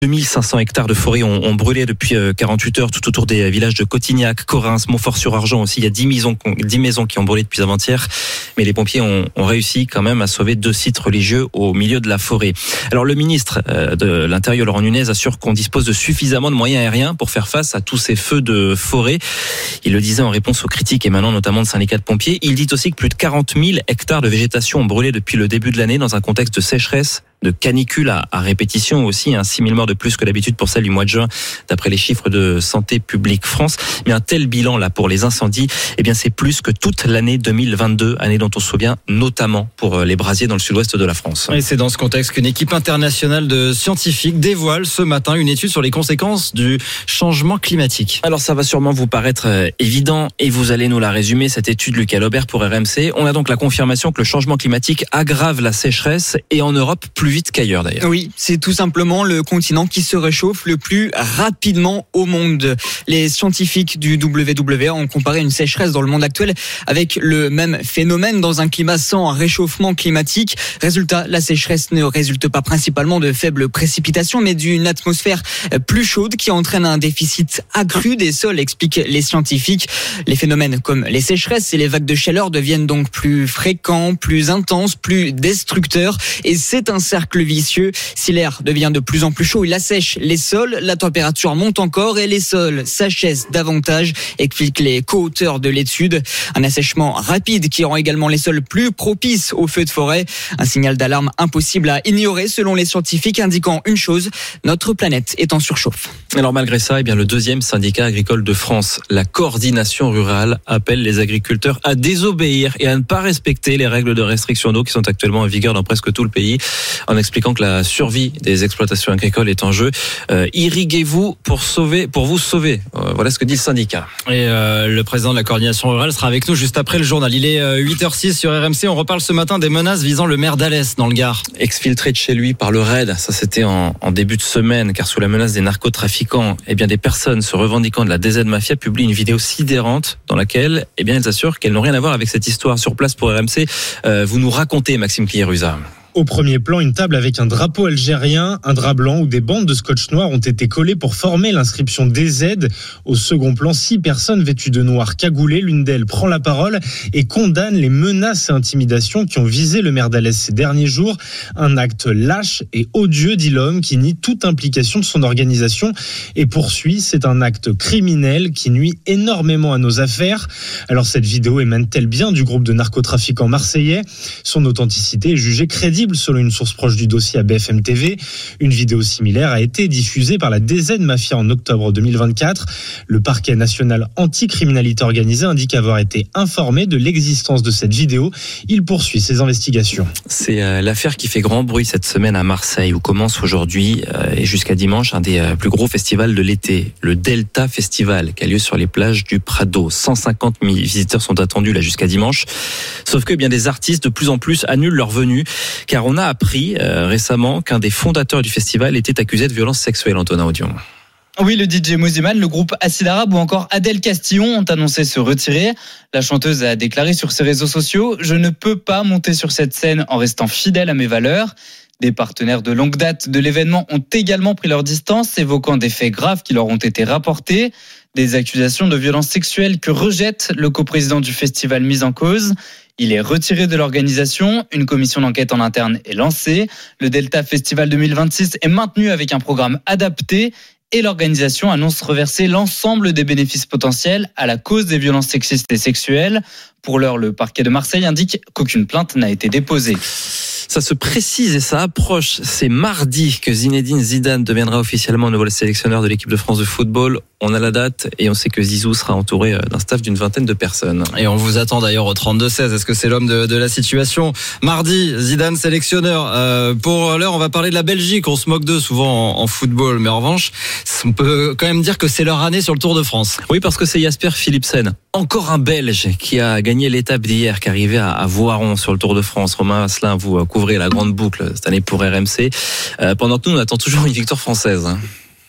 2500 hectares de forêt ont brûlé depuis 48 heures tout autour des villages de Cotignac, Corrins, Montfort-sur-Argent aussi. Il y a 10 maisons qui ont brûlé depuis avant-hier. Mais les pompiers ont réussi quand même à sauver 2 sites religieux au milieu de la forêt. Alors le ministre de l'Intérieur, Laurent Nunez, assure qu'on dispose de suffisamment de moyens aériens pour faire face à tous ces feux de forêt. Il le disait en réponse aux critiques émanant notamment de syndicats de pompiers. Il dit aussi que plus de 40 000 hectares de végétation ont brûlé depuis le début de l'année dans un contexte de sécheresse, de canicule à répétition aussi, 6 000 morts de plus que d'habitude pour celle du mois de juin, d'après les chiffres de Santé publique France. Mais un tel bilan là pour les incendies, c'est plus que toute l'année 2022, année dont on se souvient notamment pour les brasiers dans le sud-ouest de la France. Et c'est dans ce contexte qu'une équipe internationale de scientifiques dévoile ce matin une étude sur les conséquences du changement climatique. Alors ça va sûrement vous paraître évident et vous allez nous la résumer, cette étude Lucas Laubert pour RMC. On a donc la confirmation que le changement climatique aggrave la sécheresse et en Europe plus vite qu'ailleurs d'ailleurs. Oui, c'est tout simplement le continent qui se réchauffe le plus rapidement au monde. Les scientifiques du WWA ont comparé une sécheresse dans le monde actuel avec le même phénomène dans un climat sans réchauffement climatique. Résultat, la sécheresse ne résulte pas principalement de faibles précipitations, mais d'une atmosphère plus chaude qui entraîne un déficit accru des sols, expliquent les scientifiques. Les phénomènes comme les sécheresses et les vagues de chaleur deviennent donc plus fréquents, plus intenses, plus destructeurs, et c'est un cercle vicieux. Si l'air devient de plus en plus chaud, il assèche les sols, la température monte encore et les sols s'achèvent davantage, expliquent les co-auteurs de l'étude. Un assèchement rapide qui rend également les sols plus propices aux feux de forêt. Un signal d'alarme impossible à ignorer selon les scientifiques, indiquant une chose, notre planète est en surchauffe. Alors malgré ça, le deuxième syndicat agricole de France, la coordination rurale, appelle les agriculteurs à désobéir et à ne pas respecter les règles de restriction d'eau qui sont actuellement en vigueur dans presque tout le pays, en expliquant que la survie des exploitations agricoles est en jeu. Irriguez-vous pour vous sauver. Voilà ce que dit le syndicat. Et le président de la coordination rurale sera avec nous juste après le journal. Il est 8h06 sur RMC. On reparle ce matin des menaces visant le maire d'Alès dans le Gard. Exfiltré de chez lui par le RAID, ça c'était en début de semaine, car sous la menace des narcotrafiquants, des personnes se revendiquant de la DZ Mafia publient une vidéo sidérante dans laquelle, elles assurent qu'elles n'ont rien à voir avec cette histoire. Sur place pour RMC, vous nous racontez, Maxime Cliérusa. Au premier plan, une table avec un drapeau algérien, un drap blanc où des bandes de scotch noir ont été collées pour former l'inscription DZ. Au second plan, 6 personnes vêtues de noir cagoulées. L'une d'elles prend la parole et condamne les menaces et intimidations qui ont visé le maire d'Alès ces derniers jours. Un acte lâche et odieux, dit l'homme, qui nie toute implication de son organisation et poursuit. C'est un acte criminel qui nuit énormément à nos affaires. Alors cette vidéo émane-t-elle bien du groupe de narcotrafiquants marseillais ? Son authenticité est jugée crédible selon une source proche du dossier à BFM TV. Une vidéo similaire a été diffusée par la DZ Mafia en octobre 2024. Le parquet national anti-criminalité organisée indique avoir été informé de l'existence de cette vidéo. Il poursuit ses investigations. C'est l'affaire qui fait grand bruit cette semaine à Marseille, où commence aujourd'hui et jusqu'à dimanche un des plus gros festivals de l'été, le Delta Festival, qui a lieu sur les plages du Prado. 150 000 visiteurs sont attendus là jusqu'à dimanche. Sauf que des artistes de plus en plus annulent leur venue, car on a appris récemment qu'un des fondateurs du festival était accusé de violences sexuelles, Antonin Audion. Oui, le DJ Moziman, le groupe Acid Arabe ou encore Adèle Castillon ont annoncé se retirer. La chanteuse a déclaré sur ses réseaux sociaux « Je ne peux pas monter sur cette scène en restant fidèle à mes valeurs ». Des partenaires de longue date de l'événement ont également pris leur distance, évoquant des faits graves qui leur ont été rapportés. Des accusations de violences sexuelles que rejette le coprésident du festival mis en cause. Il est retiré de l'organisation. Une commission d'enquête en interne est lancée. Le Delta Festival 2026 est maintenu avec un programme adapté. Et l'organisation annonce reverser l'ensemble des bénéfices potentiels à la cause des violences sexistes et sexuelles. Pour l'heure, le parquet de Marseille indique qu'aucune plainte n'a été déposée. Ça se précise et ça approche. C'est mardi que Zinedine Zidane deviendra officiellement nouveau sélectionneur de l'équipe de France de football. On a la date et on sait que Zizou sera entouré d'un staff d'une vingtaine de personnes. Et on vous attend d'ailleurs au 32-16. Est-ce que c'est l'homme de la situation ? Mardi, Zidane sélectionneur. Pour l'heure, on va parler de la Belgique. On se moque d'eux souvent en football. Mais en revanche, on peut quand même dire que c'est leur année sur le Tour de France. Oui, parce que c'est Jasper Philipsen, encore un Belge, qui a gagné l'étape d'hier, qui est arrivé à Voiron sur le Tour de France. Romain Asselin, vous couvrez la grande boucle cette année pour RMC. Pendant que nous, on attend toujours une victoire française.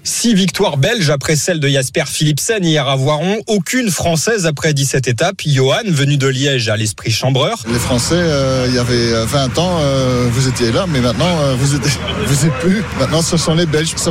6 victoires belges après celle de Jasper Philipsen hier à Voiron. Aucune française après 17 étapes. Johan, venu de Liège, à l'esprit chambreur. Les Français, il y avait 20 ans, vous étiez là, mais maintenant, vous êtes plus. Maintenant, ce sont les Belges.